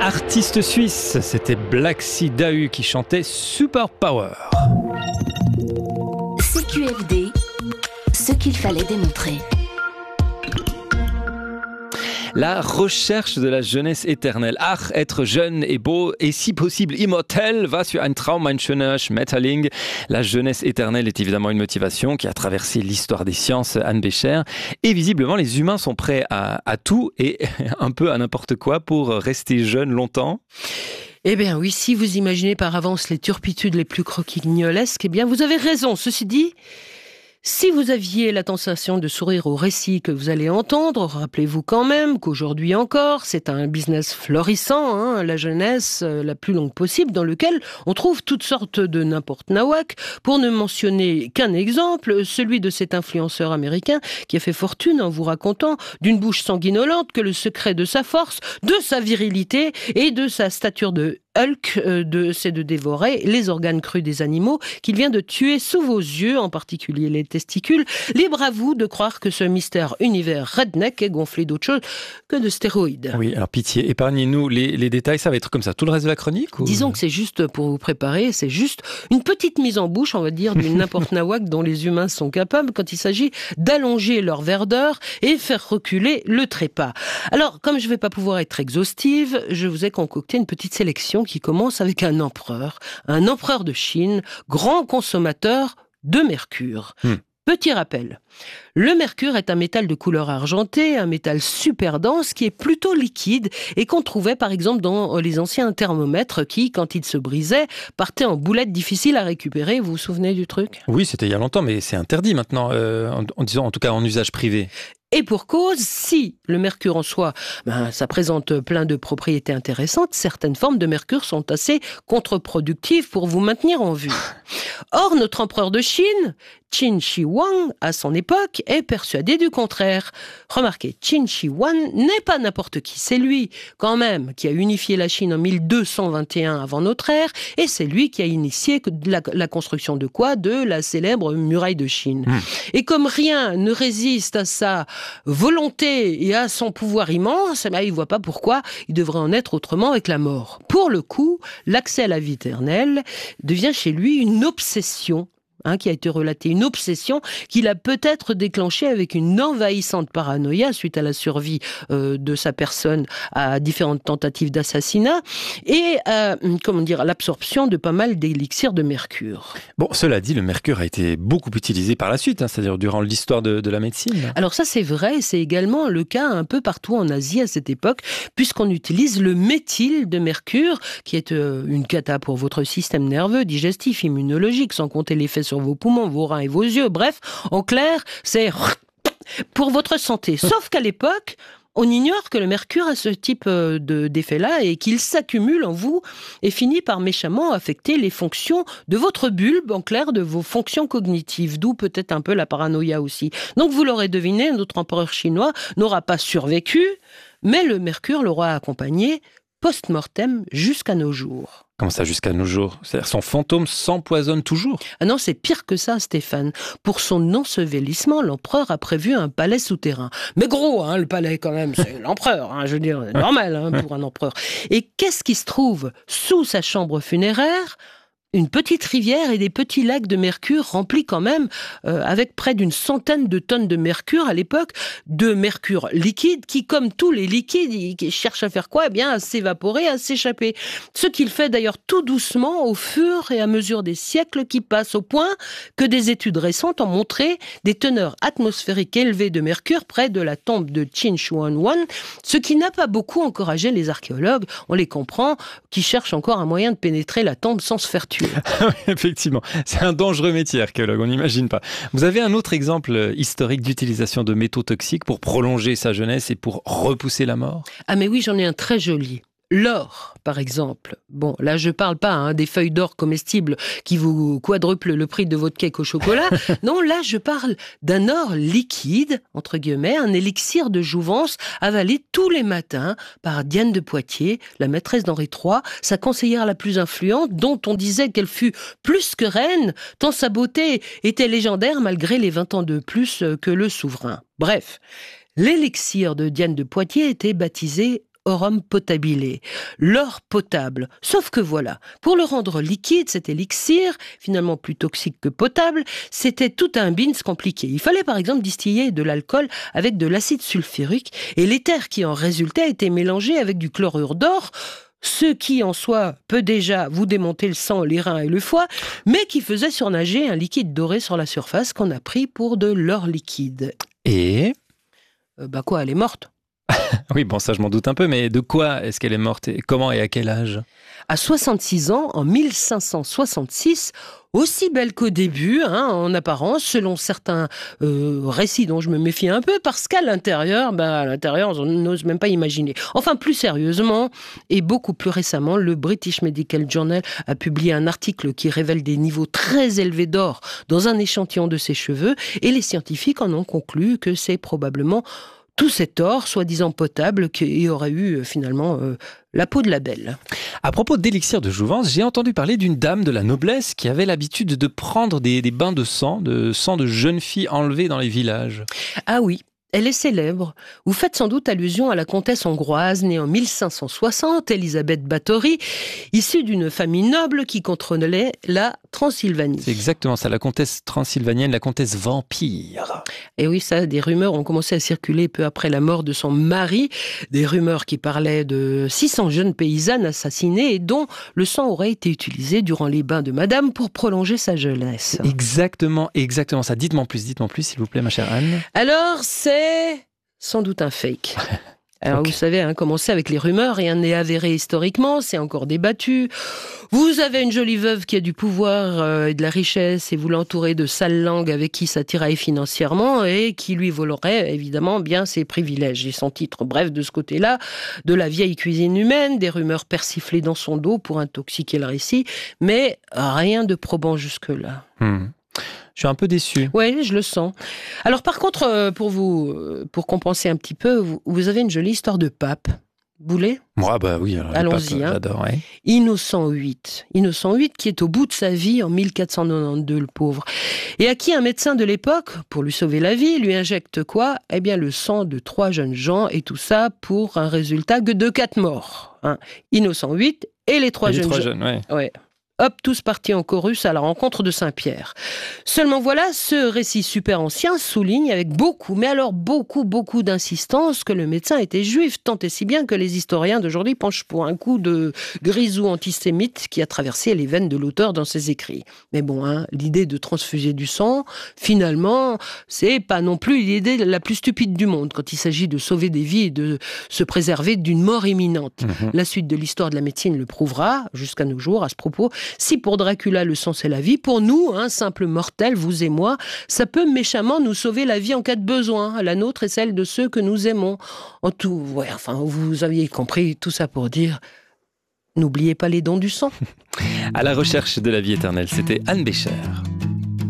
Artiste suisse, c'était Black Sea Dahu qui chantait Super Power. CQFD, ce qu'il fallait démontrer. La recherche de la jeunesse éternelle. Ach, être jeune et beau et si possible immortel, was für ein Traum, ein schöner Schmetterling. La jeunesse éternelle est évidemment une motivation qui a traversé l'histoire des sciences, Anne Bécher. Et visiblement, les humains sont prêts à tout et un peu à n'importe quoi pour rester jeunes longtemps. Eh bien oui, si vous imaginez par avance les turpitudes les plus croquignolesques, eh bien vous avez raison. Ceci dit, si vous aviez la tentation de sourire au récit que vous allez entendre, rappelez-vous quand même qu'aujourd'hui encore, c'est un business florissant, la jeunesse la plus longue possible, dans lequel on trouve toutes sortes de n'importe nawak, pour ne mentionner qu'un exemple, celui de cet influenceur américain qui a fait fortune en vous racontant d'une bouche sanguinolente que le secret de sa force, de sa virilité et de sa stature de Hulk, c'est de dévorer les organes crus des animaux qu'il vient de tuer sous vos yeux, en particulier les testicules. Libre à vous de croire que ce mystère univers redneck est gonflé d'autre chose que de stéroïdes. Oui, alors pitié, épargnez-nous les détails, ça va être comme ça tout le reste de la chronique ou... Disons que c'est juste pour vous préparer, c'est juste une petite mise en bouche, on va dire, d'une n'importe nawak dont les humains sont capables quand il s'agit d'allonger leur verdeur et faire reculer le trépas. Alors, comme je ne vais pas pouvoir être exhaustive, je vous ai concocté une petite sélection qui commence avec un empereur de Chine, grand consommateur de mercure. Petit rappel, le mercure est un métal de couleur argentée, un métal super dense qui est plutôt liquide et qu'on trouvait par exemple dans les anciens thermomètres qui, quand ils se brisaient, partaient en boulettes difficiles à récupérer. Vous vous souvenez du truc ? Oui, c'était il y a longtemps, mais c'est interdit maintenant, en disant en tout cas en usage privé. Et pour cause, si le mercure en soi, ça présente plein de propriétés intéressantes, certaines formes de mercure sont assez contre-productives pour vous maintenir en vue. Or, notre empereur de Chine, Qin Shi Huang, à son époque, est persuadé du contraire. Remarquez, Qin Shi Huang n'est pas n'importe qui, c'est lui, quand même, qui a unifié la Chine en 1221 avant notre ère, et c'est lui qui a initié la construction de quoi ? De la célèbre muraille de Chine. Et comme rien ne résiste à sa volonté et à son pouvoir immense, il ne voit pas pourquoi il devrait en être autrement avec la mort. Pour le coup, l'accès à la vie éternelle devient chez lui une obsession, qui a été relatée, une obsession qu'il a peut-être déclenchée avec une envahissante paranoïa suite à la survie de sa personne à différentes tentatives d'assassinat et à l'absorption de pas mal d'élixirs de mercure. Bon, cela dit, le mercure a été beaucoup utilisé par la suite, c'est-à-dire durant l'histoire de la médecine. Alors ça c'est vrai, c'est également le cas un peu partout en Asie à cette époque, puisqu'on utilise le méthyle de mercure, qui est une cata pour votre système nerveux, digestif, immunologique, sans compter l'effet sur vos poumons, vos reins et vos yeux. Bref, en clair, c'est pour votre santé. Sauf qu'à l'époque, on ignore que le mercure a ce type d'effet-là et qu'il s'accumule en vous et finit par méchamment affecter les fonctions de votre bulbe, en clair, de vos fonctions cognitives, d'où peut-être un peu la paranoïa aussi. Donc vous l'aurez deviné, notre empereur chinois n'aura pas survécu, mais le mercure l'aura accompagné post-mortem jusqu'à nos jours. Comment ça, jusqu'à nos jours ? C'est-à-dire son fantôme s'empoisonne toujours ? Ah non, c'est pire que ça, Stéphane. Pour son ensevelissement, l'empereur a prévu un palais souterrain. Mais gros, le palais quand même, c'est l'empereur, je veux dire, normal pour un empereur. Et qu'est-ce qui se trouve sous sa chambre funéraire ? Une petite rivière et des petits lacs de mercure remplis quand même avec près d'une centaine de tonnes de mercure à l'époque, de mercure liquide qui, comme tous les liquides, cherche à faire quoi ? À s'évaporer, à s'échapper. Ce qu'il fait d'ailleurs tout doucement au fur et à mesure des siècles qui passent, au point que des études récentes ont montré des teneurs atmosphériques élevées de mercure près de la tombe de Qin Shi Huang, ce qui n'a pas beaucoup encouragé les archéologues, on les comprend, qui cherchent encore un moyen de pénétrer la tombe sans se faire tuer. Effectivement, c'est un dangereux métier, archéologue, on n'imagine pas. Vous avez un autre exemple historique d'utilisation de métaux toxiques pour prolonger sa jeunesse et pour repousser la mort ? Ah mais oui, j'en ai un très joli. L'or, par exemple. Bon, là, je parle pas des feuilles d'or comestibles qui vous quadruplent le prix de votre cake au chocolat. Non, là, je parle d'un or liquide, entre guillemets, un élixir de jouvence avalé tous les matins par Diane de Poitiers, la maîtresse d'Henri III, sa conseillère la plus influente, dont on disait qu'elle fut plus que reine, tant sa beauté était légendaire malgré les 20 ans de plus que le souverain. Bref, l'élixir de Diane de Poitiers était baptisé aurum potabile, l'or potable. Sauf que voilà, pour le rendre liquide, cet élixir, finalement plus toxique que potable, c'était tout un bins compliqué. Il fallait par exemple distiller de l'alcool avec de l'acide sulfurique et l'éther qui en résultait était mélangé avec du chlorure d'or, ce qui en soi peut déjà vous démonter le sang, les reins et le foie, mais qui faisait surnager un liquide doré sur la surface qu'on a pris pour de l'or liquide. Et Elle est morte. oui, bon, ça je m'en doute un peu, mais de quoi est-ce qu'elle est morte et comment et à quel âge? À 66 ans, en 1566, aussi belle qu'au début, en apparence, selon certains récits dont je me méfie un peu, parce qu'à l'intérieur, on n'ose même pas imaginer. Enfin, plus sérieusement, et beaucoup plus récemment, le British Medical Journal a publié un article qui révèle des niveaux très élevés d'or dans un échantillon de ses cheveux, et les scientifiques en ont conclu que c'est probablement tout cet or, soi-disant potable, qui aurait eu finalement la peau de la belle. À propos d'élixir de jouvence, j'ai entendu parler d'une dame de la noblesse qui avait l'habitude de prendre des bains de sang de jeunes filles enlevées dans les villages. Ah oui. Elle est célèbre. Vous faites sans doute allusion à la comtesse hongroise née en 1560, Elisabeth Báthory, issue d'une famille noble qui contrôlait la Transylvanie. C'est exactement ça, la comtesse transylvanienne, la comtesse vampire. Et oui, ça, des rumeurs ont commencé à circuler peu après la mort de son mari. Des rumeurs qui parlaient de 600 jeunes paysannes assassinées et dont le sang aurait été utilisé durant les bains de madame pour prolonger sa jeunesse. Exactement ça. Dites-moi plus, s'il vous plaît, ma chère Anne. Alors, c'est sans doute un fake. Alors Okay. Vous savez, comment c'est avec les rumeurs, rien n'est avéré historiquement, c'est encore débattu. Vous avez une jolie veuve qui a du pouvoir et de la richesse et vous l'entourez de sales langues avec qui ça tiraille financièrement et qui lui volerait évidemment bien ses privilèges et son titre. Bref, de ce côté-là, de la vieille cuisine humaine, des rumeurs persiflées dans son dos pour intoxiquer le récit, mais rien de probant jusque-là. Je suis un peu déçu. Oui, je le sens. Alors par contre, pour compenser un petit peu, vous avez une jolie histoire de pape. Vous voulez ? Moi, oui, alors, allons-y. J'adore, ouais. Innocent VIII, qui est au bout de sa vie en 1492, le pauvre. Et à qui un médecin de l'époque, pour lui sauver la vie, lui injecte quoi ? Eh bien, le sang de 3 jeunes gens, et tout ça pour un résultat que de 4 morts. Innocent VIII et les 3 jeunes. Ouais. Hop, tous partis en chorus à la rencontre de Saint-Pierre. Seulement voilà, ce récit super ancien souligne avec beaucoup d'insistance que le médecin était juif, tant et si bien que les historiens d'aujourd'hui penchent pour un coup de grisou antisémite qui a traversé les veines de l'auteur dans ses écrits. Mais bon, l'idée de transfuser du sang, finalement, c'est pas non plus l'idée la plus stupide du monde quand il s'agit de sauver des vies et de se préserver d'une mort imminente. La suite de l'histoire de la médecine le prouvera, jusqu'à nos jours, à ce propos. Si pour Dracula, le sang c'est la vie, pour nous, simples mortels, vous et moi, ça peut méchamment nous sauver la vie en cas de besoin, la nôtre et celle de ceux que nous aimons. En tout, vous aviez compris tout ça pour dire, n'oubliez pas les dons du sang. À la recherche de la vie éternelle, c'était Anne Bécher.